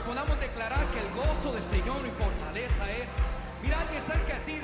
podamos declarar que el gozo del Señor y fortaleza es. Mira a alguien cerca de ti,